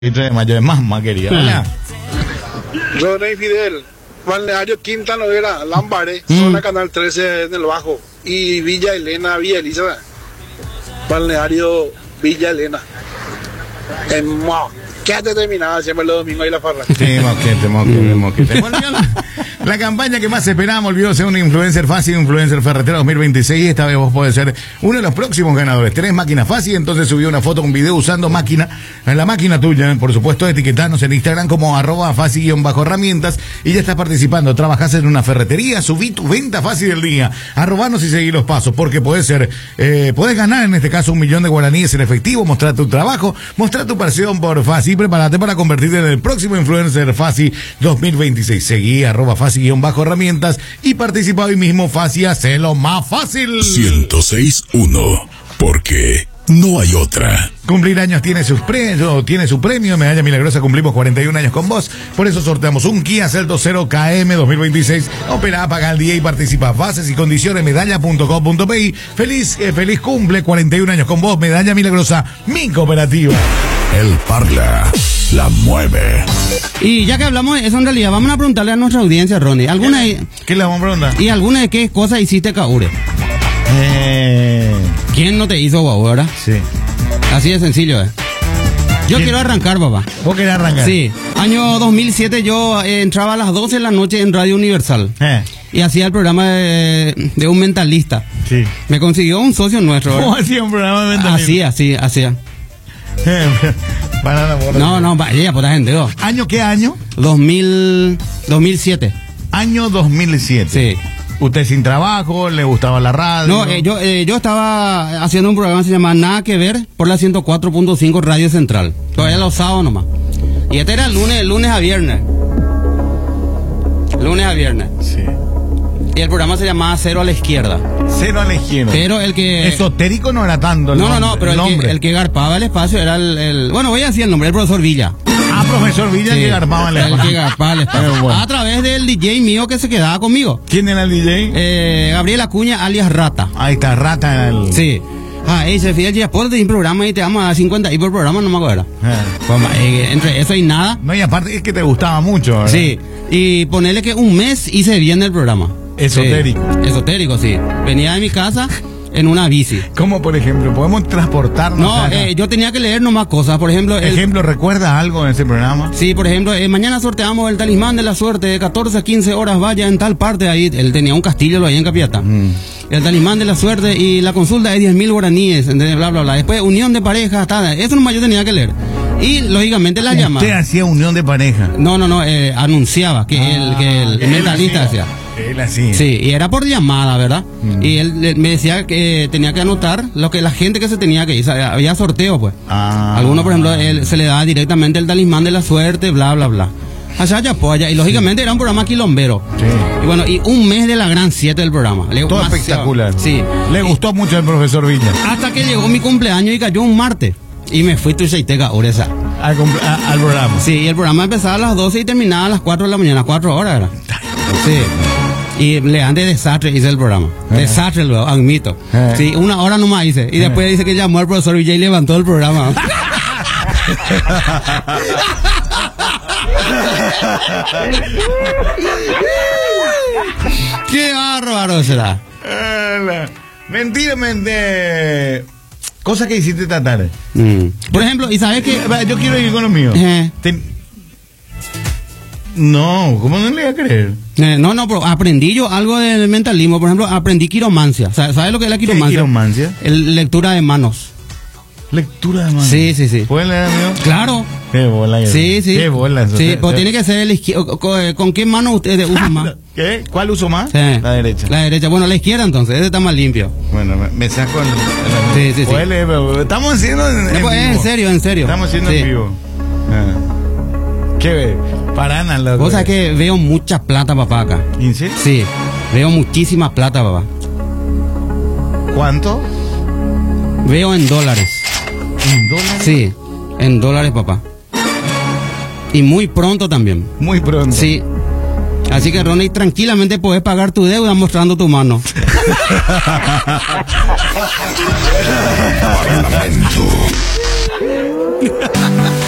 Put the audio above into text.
de mayo de más querida. Hola. Ronnie Fidel, Balneario Quinta Noguera, Lambaré, zona Canal 13 en el Bajo. Y Villa Elena, Villa Elizabeth. Balneario Villa Elena. Quédate terminada siempre los domingos y la farra. Sí, moquete. Bueno, la campaña que más esperábamos olvidó ser un influencer fácil, influencer ferretero 2026. Esta vez vos podés ser uno de los próximos ganadores. Tenés máquina fácil, entonces subí una foto, un video usando máquina, en la máquina tuya, por supuesto, etiquetanos en Instagram como @fácil_herramientas y ya estás participando. Trabajás en una ferretería, subí tu venta fácil del día. Arrobanos y seguí los pasos, porque podés ganar en este caso 1 millón de guaraníes en efectivo, mostrar tu trabajo, mostrar tu pasión por fácil. Prepárate para convertirte en el próximo influencer Fácil 2026. Seguí @fácil_herramientas y participa hoy mismo. Fácil, hacelo más fácil. 106.1, porque no hay otra. Cumplir años tiene su premio. Medalla Milagrosa, cumplimos 41 años con vos. Por eso sorteamos un Kia Celtos 0 KM 2026. Opera, paga el día y participa. Bases y condiciones, medalla.com.pi. Feliz cumple, 41 años con vos. Medalla Milagrosa, mi cooperativa. El Parla la mueve. Y ya que hablamos de eso, en realidad, vamos a preguntarle a nuestra audiencia, Ronnie. ¿Qué le vamos a preguntar? ¿Y alguna de qué cosas hiciste, Kaure? ¿Quién no te hizo, guau, verdad? Sí. Así de sencillo, Yo quiero arrancar, papá. ¿Vos querés arrancar? Sí. Año 2007 yo entraba a las 12 de la noche en Radio Universal. Y hacía el programa de un mentalista. Sí. Me consiguió un socio nuestro. ¿Cómo hacía un programa de mentalista? Así hacía. No, vaya, por la gente. ¿Año qué año? 2007. Año 2007. Sí. ¿Usted sin trabajo? ¿Le gustaba la radio? No, yo estaba haciendo un programa que se llama Nada que Ver por la 104.5 Radio Central. Todavía los sábados nomás. Y este era lunes a viernes. Lunes a viernes. Sí. Y el programa se llamaba Cero a la Izquierda. Cero a la Izquierda. Pero el que... Esotérico no era tanto el nombre. No, pero el que garpaba el espacio era bueno, voy a decir el nombre, el profesor Villa. Profesor Villa, sí, el que garpaba el espacio. El que garpaba el espacio. Bueno. A través del DJ mío que se quedaba conmigo. ¿Quién era el DJ? Gabriel Acuña, alias Rata. Ahí está, Rata era el... Sí. Se fíjate, ya por un programa y te damos a 50 y por programa no me acuerdo. Entre eso y nada. No, y aparte es que te gustaba mucho, ¿verdad? Sí. Y ponerle que un mes hice bien el programa. Esotérico. Sí. Esotérico, sí. Venía de mi casa en una bici. ¿Cómo, por ejemplo? ¿Podemos transportarnos? No, yo tenía que leer nomás cosas. Por ejemplo... ¿Recuerdas algo en ese programa? Sí, por ejemplo, mañana sorteamos el talismán de la suerte de 14 a 15 horas. Vaya en tal parte. Ahí él tenía un castillo ahí en Capiata. El talismán de la suerte y la consulta de 10.000 guaraníes. Bla, bla, bla. Después, unión de parejas. Eso nomás yo tenía que leer. Y, lógicamente, la llamada. ¿Usted hacía unión de pareja? No. Anunciaba que el mentalista hacía. Él así. Sí, y era por llamada, ¿verdad? Y él me decía que tenía que anotar lo que la gente que se tenía que ir. Había sorteo, pues. Algunos, por ejemplo, se le daba directamente el talismán de la suerte, bla, bla, bla. Allá, y lógicamente era un programa quilombero. Sí. Y bueno, y un mes de la gran 7 del programa. Todo espectacular. Sí. Le gustó mucho al profesor Villa. Hasta que llegó mi cumpleaños y cayó un martes. Y me fui Tuiseiteca, Oresa. Al programa. Sí, y el programa empezaba a las 12 y terminaba a las 4 de la mañana, 4 horas, ¿verdad? Sí. Y le ande desastre hice el programa. Desastre, lo admito. Sí, 1 hora nomás hice. Y después dice que llamó al profesor Villa y levantó el programa. ¡Qué bárbaro será! Mentira. Cosas que hiciste esta tarde. Por ejemplo, ¿y sabes qué? Yo quiero ir con lo mío. No, ¿cómo no le voy a creer? No, pero aprendí yo algo del mentalismo. Por ejemplo, aprendí quiromancia. ¿Sabes lo que es la quiromancia? ¿Qué quiromancia? Lectura de manos. ¿Lectura de manos? Sí. ¿Puedes leer, amigo? Claro. Qué bola. Sí. Qué bola. Sí, pues tiene que ser el izquierdo. ¿Con qué mano ustedes usan más? ¿Qué? ¿Cuál uso más? Sí. La derecha. La derecha. Bueno, la izquierda entonces. Ese está más limpio. Bueno, me saco el... Sí. ¿Puedes leer? Estamos haciendo en vivo. En serio. Estamos haciendo en vivo. ¿Qué? Parana, loco. Vos sabés que veo mucha plata, papá, acá. ¿En serio? Sí. Veo muchísima plata, papá. ¿Cuánto? Veo en dólares. ¿En dólares? Sí, en dólares, papá. Y muy pronto también. Muy pronto. Sí. Así que, Ronnie, tranquilamente podés pagar tu deuda mostrando tu mano. Parlamento.